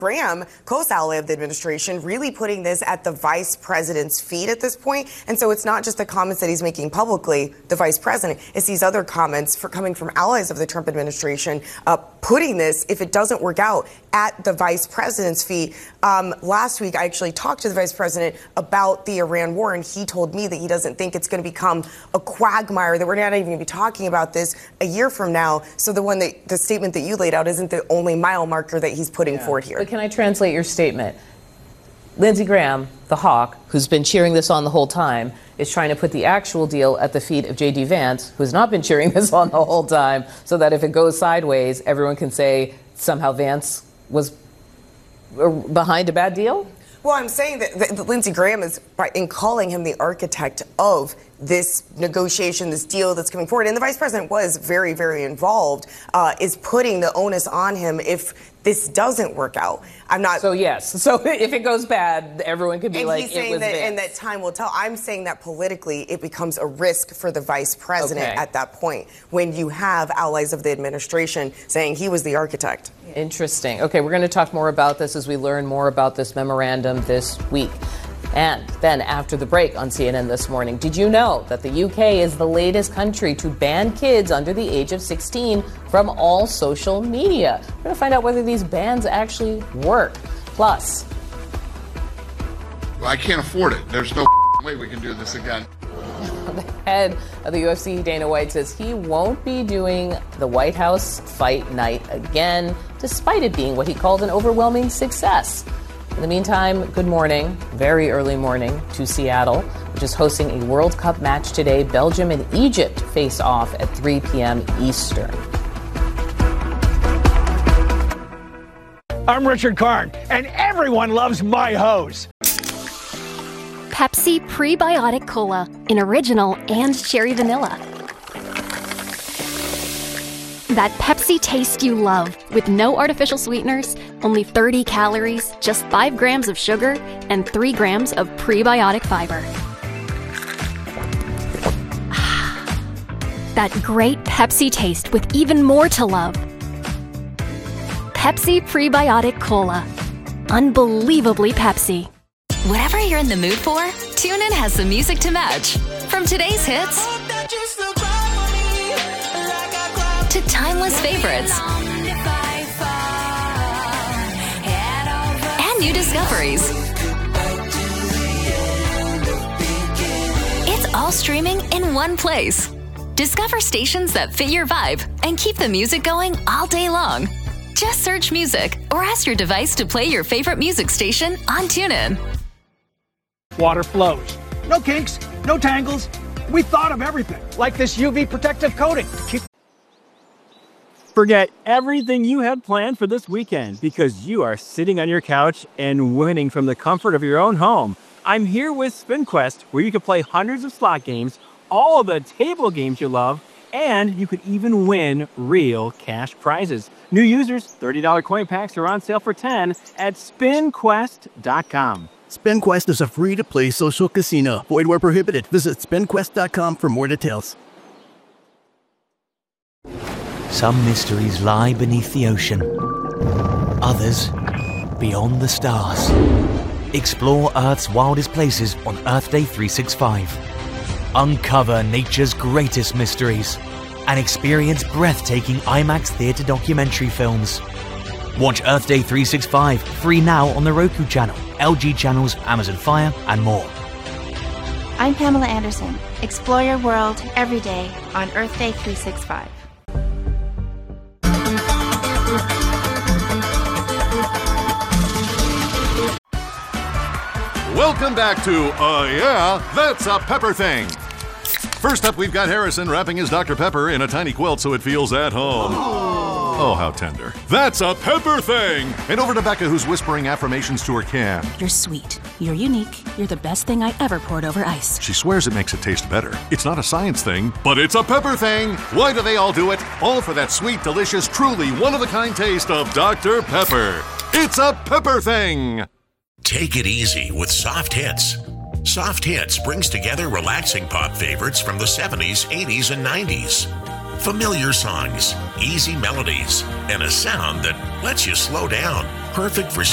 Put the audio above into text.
Graham, close ally of the administration, really putting this at the vice president's feet at this point. And so it's not just the comments that he's making publicly, the vice president, it's these other comments coming from allies of the Trump administration, putting this, if it doesn't work out, at the vice president's feet. Last week, I actually talked to the vice president about the Iran war, and he told me that he doesn't think it's going to become a quagmire, that we're not even going to be talking about this a year from now. So the statement that you laid out isn't the only mile marker that he's putting forward here. But can I translate your statement? Lindsey Graham, the hawk, who's been cheering this on the whole time, is trying to put the actual deal at the feet of J.D. Vance, who's not been cheering this on the whole time, so that if it goes sideways, everyone can say somehow Vance was behind a bad deal? Well, I'm saying that Lindsey Graham is, in calling him the architect of this negotiation, this deal that's coming forward, and the vice president was very, very involved, is putting the onus on him if this doesn't work out. I'm not. So yes. So if it goes bad, everyone could be like, he's saying that, and that time will tell. I'm saying that politically, it becomes a risk for the vice president at that point when you have allies of the administration saying he was the architect. Interesting. Okay, we're going to talk more about this as we learn more about this memorandum this week. And then after the break on CNN This Morning, did you know that the UK is the latest country to ban kids under the age of 16 from all social media? We're going to find out whether these bans actually work. Plus, well, I can't afford it. There's no way we can do this again. The head of the UFC, Dana White, says he won't be doing the White House fight night again, despite it being what he called an overwhelming success. In the meantime, good morning, very early morning to Seattle, which is hosting a World Cup match today. Belgium and Egypt face off at 3 p.m. Eastern. I'm Richard Karn, and everyone loves my hose. Pepsi Prebiotic Cola in original and cherry vanilla. That Pepsi taste you love, with no artificial sweeteners, only 30 calories, just 5 grams of sugar, and 3 grams of prebiotic fiber. That great Pepsi taste with even more to love. Pepsi Prebiotic Cola. Unbelievably Pepsi. Whatever you're in the mood for, TuneIn has the music to match. From today's hits to timeless favorites and new discoveries. It's all streaming in one place. Discover stations that fit your vibe and keep the music going all day long. Just search music or ask your device to play your favorite music station on TuneIn. Water flows. No kinks, no tangles. We thought of everything, like this UV protective coating to keep. Forget everything you had planned for this weekend because you are sitting on your couch and winning from the comfort of your own home. I'm here with SpinQuest, where you can play hundreds of slot games, all of the table games you love, and you could even win real cash prizes. New users, $30 coin packs are on sale for $10 at SpinQuest.com. SpinQuest is a free-to-play social casino. Void where prohibited. Visit SpinQuest.com for more details. Some mysteries lie beneath the ocean. Others, beyond the stars. Explore Earth's wildest places on Earth Day 365. Uncover nature's greatest mysteries and experience breathtaking IMAX theater documentary films. Watch Earth Day 365 free now on the Roku channel, LG channels, Amazon Fire, and more. I'm Pamela Anderson. Explore your world every day on Earth Day 365. Welcome back to Yeah, That's a Pepper Thing. First up, we've got Harrison wrapping his Dr. Pepper in a tiny quilt so it feels at home. Oh, how tender. That's a pepper thing! And over to Becca, who's whispering affirmations to her can. You're sweet. You're unique. You're the best thing I ever poured over ice. She swears it makes it taste better. It's not a science thing, but it's a pepper thing! Why do they all do it? All for that sweet, delicious, truly one-of-a-kind taste of Dr. Pepper. It's a pepper thing! Take it easy with Soft Hits. Soft Hits brings together relaxing pop favorites from the 70s, 80s, and 90s. Familiar songs, easy melodies, and a sound that lets you slow down. Perfect for